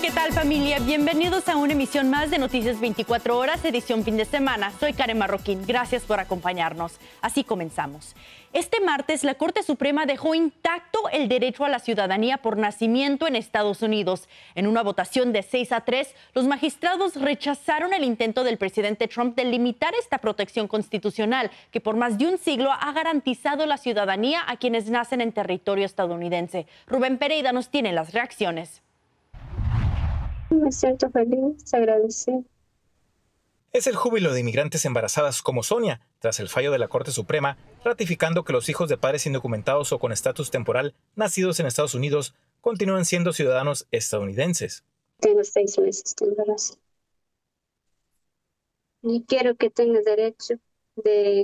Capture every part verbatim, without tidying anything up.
¿Qué tal, familia? Bienvenidos a una emisión más de Noticias veinticuatro horas, edición fin de semana. Soy Karen Marroquín. Gracias por acompañarnos. Así comenzamos. Este martes, la Corte Suprema dejó intacto el derecho a la ciudadanía por nacimiento en Estados Unidos. En una votación de seis a tres, los magistrados rechazaron el intento del presidente Trump de limitar esta protección constitucional que por más de un siglo ha garantizado la ciudadanía a quienes nacen en territorio estadounidense. Rubén Pereira nos tiene las reacciones. Me siento feliz, agradecida. Es el júbilo de inmigrantes embarazadas como Sonia, tras el fallo de la Corte Suprema, ratificando que los hijos de padres indocumentados o con estatus temporal nacidos en Estados Unidos continúan siendo ciudadanos estadounidenses. Tengo seis meses de embarazo. Y quiero que tenga derecho de,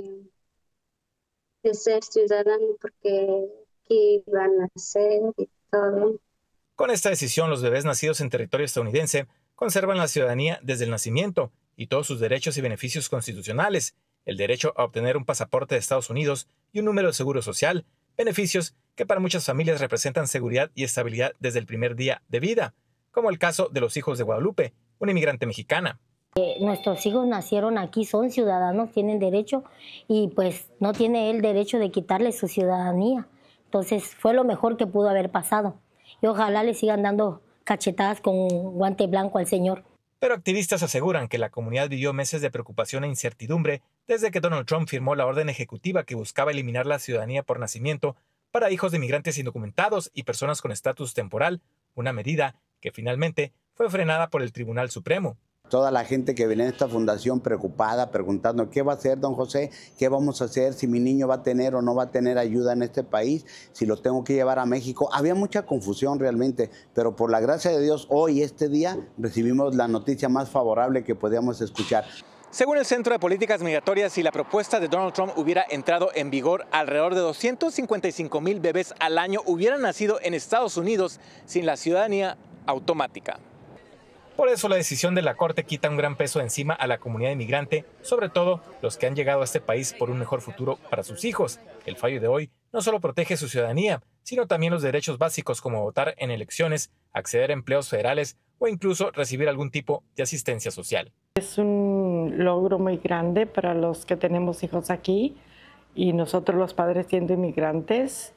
de ser ciudadano porque aquí van a nacer y todo. Con esta decisión, los bebés nacidos en territorio estadounidense conservan la ciudadanía desde el nacimiento y todos sus derechos y beneficios constitucionales, el derecho a obtener un pasaporte de Estados Unidos y un número de seguro social, beneficios que para muchas familias representan seguridad y estabilidad desde el primer día de vida, como el caso de los hijos de Guadalupe, una inmigrante mexicana. Eh, nuestros hijos nacieron aquí, son ciudadanos, tienen derecho y pues no tiene él derecho de quitarle su ciudadanía. Entonces fue lo mejor que pudo haber pasado. Y ojalá le sigan dando cachetadas con guante blanco al señor. Pero activistas aseguran que la comunidad vivió meses de preocupación e incertidumbre desde que Donald Trump firmó la orden ejecutiva que buscaba eliminar la ciudadanía por nacimiento para hijos de inmigrantes indocumentados y personas con estatus temporal, una medida que finalmente fue frenada por el Tribunal Supremo. Toda la gente que venía a esta fundación preocupada, preguntando ¿qué va a hacer, don José? ¿Qué vamos a hacer? ¿Si mi niño va a tener o no va a tener ayuda en este país? ¿Si lo tengo que llevar a México? Había mucha confusión realmente, pero por la gracia de Dios, hoy, este día, recibimos la noticia más favorable que podíamos escuchar. Según el Centro de Políticas Migratorias, si la propuesta de Donald Trump hubiera entrado en vigor, alrededor de doscientos cincuenta y cinco mil bebés al año hubieran nacido en Estados Unidos sin la ciudadanía automática. Por eso la decisión de la Corte quita un gran peso encima a la comunidad inmigrante, sobre todo los que han llegado a este país por un mejor futuro para sus hijos. El fallo de hoy no solo protege su ciudadanía, sino también los derechos básicos como votar en elecciones, acceder a empleos federales o incluso recibir algún tipo de asistencia social. Es un logro muy grande para los que tenemos hijos aquí y nosotros los padres siendo inmigrantes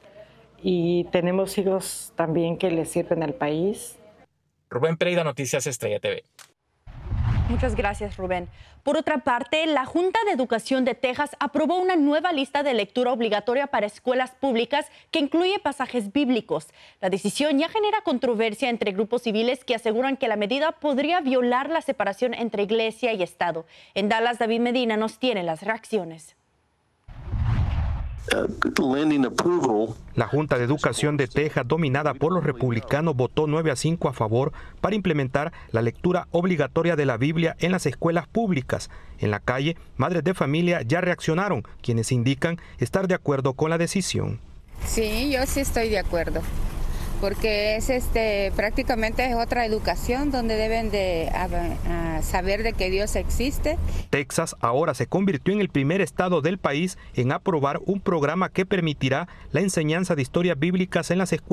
y tenemos hijos también que les sirven al país. Rubén Pereira, Noticias Estrella T V. Muchas gracias, Rubén. Por otra parte, la Junta de Educación de Texas aprobó una nueva lista de lectura obligatoria para escuelas públicas que incluye pasajes bíblicos. La decisión ya genera controversia entre grupos civiles que aseguran que la medida podría violar la separación entre iglesia y Estado. En Dallas, David Medina nos tiene las reacciones. La Junta de Educación de Texas, dominada por los republicanos, votó nueve a cinco a favor para implementar la lectura obligatoria de la Biblia en las escuelas públicas. En la calle, madres de familia ya reaccionaron, quienes indican estar de acuerdo con la decisión. Sí, yo sí estoy de acuerdo, porque es este prácticamente es otra educación donde deben de a, a saber de que Dios existe. Texas ahora se convirtió en el primer estado del país en aprobar un programa que permitirá la enseñanza de historias bíblicas en las escuelas.